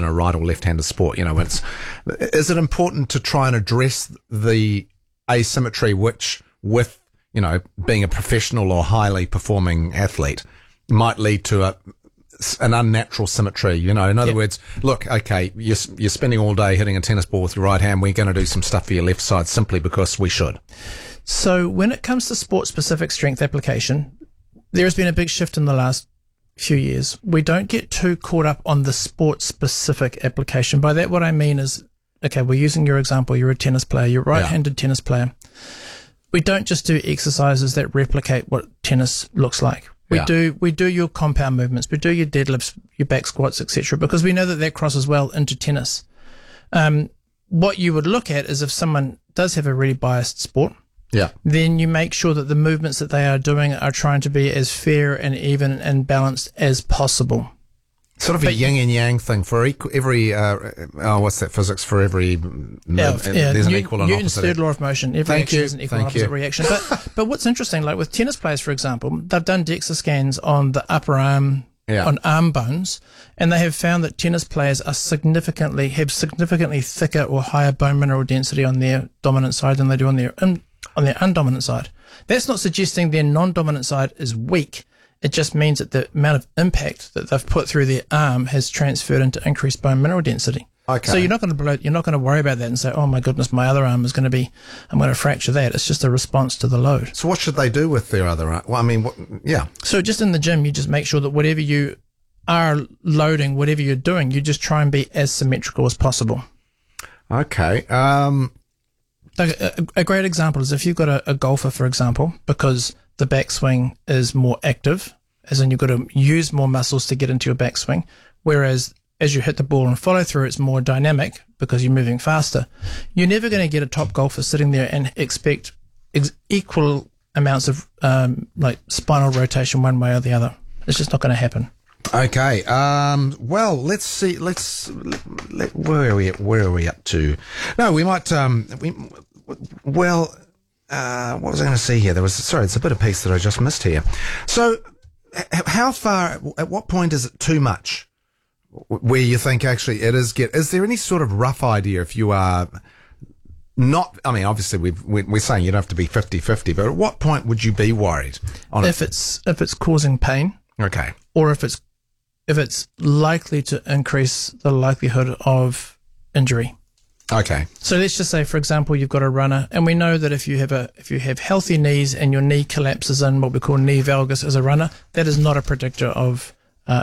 in a right or left-handed sport. Is it important to try and address the asymmetry which, with being a professional or highly performing athlete, might lead to an unnatural symmetry? In other words, look, okay, you're spending all day hitting a tennis ball with your right hand. We're going to do some stuff for your left side simply because we should. So when it comes to sport-specific strength application, there has been a big shift in the last few years. We don't get too caught up on the sport-specific application. By that, what I mean is, okay, we're using your example. You're a tennis player. You're a right-handed tennis player. We don't just do exercises that replicate what tennis looks like. We do your compound movements. We do your deadlifts, your back squats, etc., because we know that crosses well into tennis. What you would look at is if someone does have a really biased sport, then you make sure that the movements that they are doing are trying to be as fair and even and balanced as possible. Sort of a yin and yang thing for every, what's that physics? For every, there's an equal and Newton's opposite. third law of motion. Every action is an equal and opposite reaction. But what's interesting, like with tennis players, for example, they've done DEXA scans on the upper arm, on arm bones, and they have found that tennis players have significantly thicker or higher bone mineral density on their dominant side than they do on their undominant side. That's not suggesting their non-dominant side is weak. It just means that the amount of impact that they've put through their arm has transferred into increased bone mineral density. Okay. So you're not going to worry about that and say, oh my goodness, my other arm is going to be, I'm going to fracture that. It's just a response to the load. So what should they do with their other arm? Well, So just in the gym, you just make sure that whatever you are loading, whatever you're doing, you just try and be as symmetrical as possible. Okay. A great example is if you've got a golfer, for example, because the backswing is more active, as in you've got to use more muscles to get into your backswing, whereas as you hit the ball and follow through, it's more dynamic because you're moving faster. You're never going to get a top golfer sitting there and expect equal amounts of spinal rotation one way or the other. It's just not going to happen. Okay. Well, let's see. Where are we up to? No, we might. What was I going to see here? It's a bit of piece that I just missed here. So, how far? At what point is it too much? Where you think actually it is? Is there any sort of rough idea if you are not? I mean, obviously we're saying you don't have to be 50-50, but at what point would you be worried? If it's causing pain, okay, or if it's likely to increase the likelihood of injury. Okay. So let's just say, for example, you've got a runner, and we know that if you have healthy knees and your knee collapses in what we call knee valgus as a runner, that is not a predictor of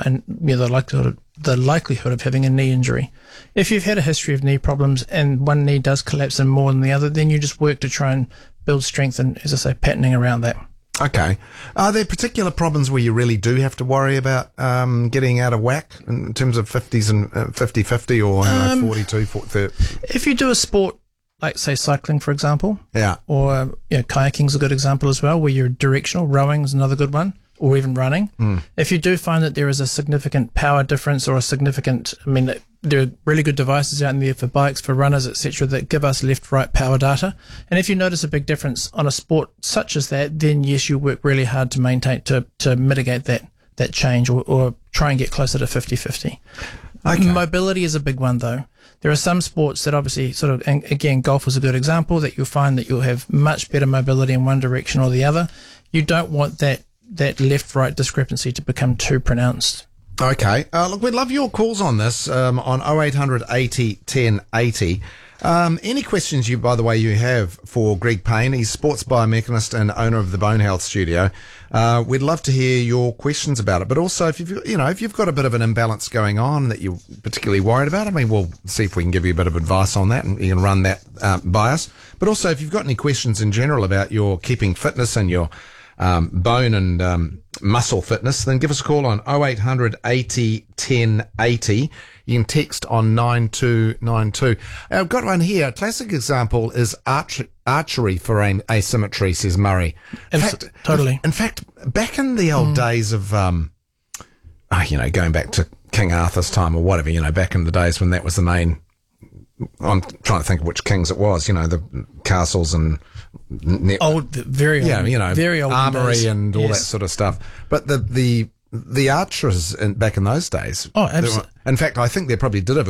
the likelihood of having a knee injury. If you've had a history of knee problems and one knee does collapse in more than the other, then you just work to try and build strength and, as I say, patterning around that. Okay. Are there particular problems where you really do have to worry about getting out of whack in terms of 50s and 50-50 or 42-40? If you do a sport like, say, cycling, for example, or kayaking is a good example as well, where you're directional, rowing is another good one, or even running. If you do find that there is a significant power difference or there are really good devices out there for bikes, for runners, etc., that give us left-right power data. And if you notice a big difference on a sport such as that, then yes, you work really hard to maintain, to mitigate that change or try and get closer to 50-50. Okay. Mobility is a big one, though. There are some sports that obviously and again, golf is a good example, that you'll find that you'll have much better mobility in one direction or the other. You don't want that left-right discrepancy to become too pronounced. Okay. Look, we'd love your calls on this on 0800 80 10 80. Any questions you have for Greg Payne? He's sports biomechanist and owner of the Bone Health Studio. We'd love to hear your questions about it. But also, if you've got a bit of an imbalance going on that you're particularly worried about, we'll see if we can give you a bit of advice on that, and you can run that by us. But also, if you've got any questions in general about your keeping fitness and your bone and muscle fitness, then give us a call on 0800 80 10 80. You can text on 9292. I've got one here. A classic example is archery for asymmetry, says Murray. Totally. In fact, back in the old days of, going back to King Arthur's time or whatever, back in the days when that was the main, I'm trying to think of which kings it was, the castles and very old armory days. And all that sort of stuff. But the archers back in those days. Oh, absolutely. In fact, I think they probably did have